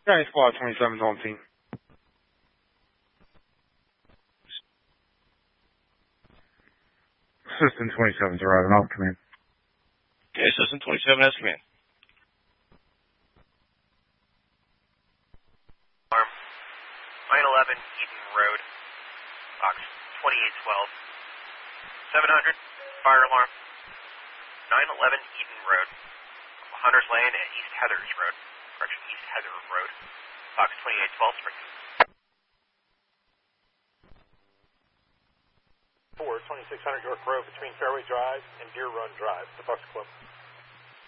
County Squad 27's on scene. System 27's arriving off command. Okay, System 27 has command. Alarm 911 Eden Road, box 2812. 700, fire alarm. 911 Eden Road, Hunters Lane and East Heathers Road. Correction, East Heather Road, box 2812, Springfield. 2600 York Road between Fairway Drive and Deer Run Drive, the Bucks Club.